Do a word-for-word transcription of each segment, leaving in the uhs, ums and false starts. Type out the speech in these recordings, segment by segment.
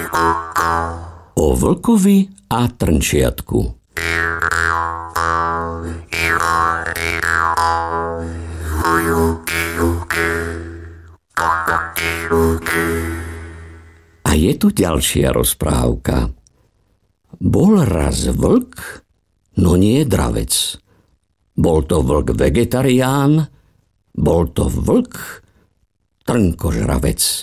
O vlkovi a trnčiatku. A je tu ďalšia rozprávka. Bol raz vlk, no nie dravec. Bol to vlk vegetarián, bol to vlk trnkožravec.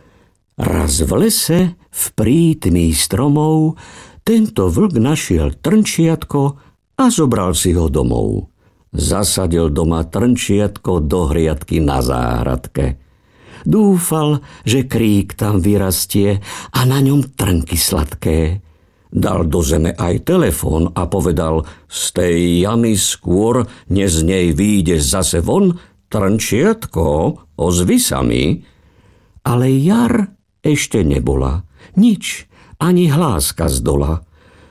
Raz v lese, v prítmí stromov, tento vlk našiel trnčiatko a zobral si ho domov. Zasadil doma trnčiatko do hriadky na záhradke. Dúfal, že krík tam vyrastie a na ňom trnky sladké. Dal do zeme aj telefón a povedal: z tej jamy skôr, než z nej vyjde zase von, trnčiatko, ozvi sa mi. Ale jar ešte nebola, nič, ani hláska z dola.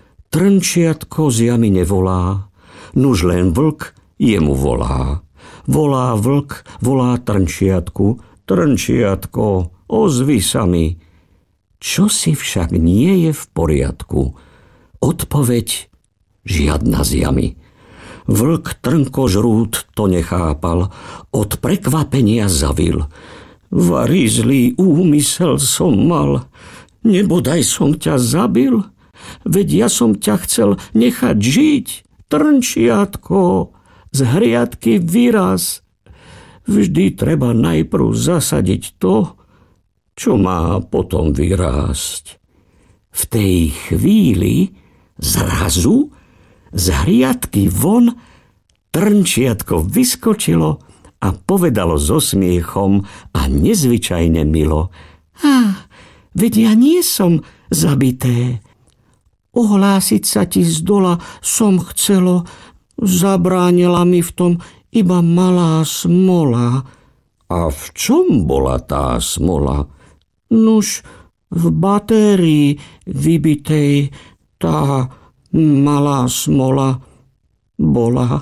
Trnčiatko z jamy nevolá, nuž len vlk jemu volá. Volá vlk, volá trnčiatku: trnčiatko, ozvi sa mi. Čo si však nie je v poriadku? Odpoveď žiadna z jamy. Vlk trnkožrút to nechápal, od prekvapenia zavil. Vari zlý úmysel som mal, nebodaj som ťa zabil, veď ja som ťa chcel nechať žiť, trnčiatko, z hriadky vyraz. Vždy treba najprv zasadiť to, čo má potom vyrásť. V tej chvíli zrazu z hriadky von trnčiatko vyskočilo a povedalo so smiechom a nezvyčajne milo: Á, veď ja nie som zabité. Ohlásiť sa ti z dola som chcelo, zabránila mi v tom iba malá smola. A v čom bola tá smola? Nuž, v batérii vybitej tá malá smola bola.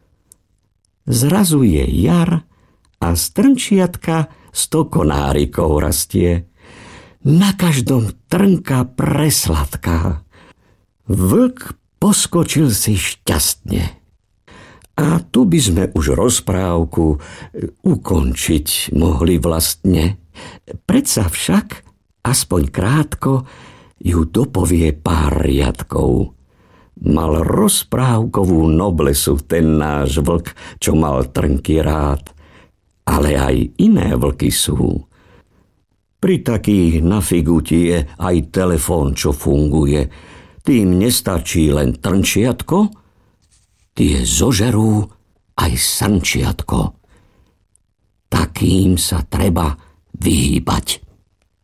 Zrazu je jar a z trnčiatka sto konárikov rastie. Na každom trnka presladká. Vlk poskočil si šťastne. A tu by sme už rozprávku ukončiť mohli vlastne. Predsa však, aspoň krátko, ju dopovie pár riadkov. Mal rozprávkovú noblesu ten náš vlk, čo mal trnky rád. Ale aj iné vlky sú. Pri takých na figu ti je aj telefón, čo funguje. Tým nestačí len trnčiatko, tie zožerú aj srnčiatko. Takým sa treba vyhýbať.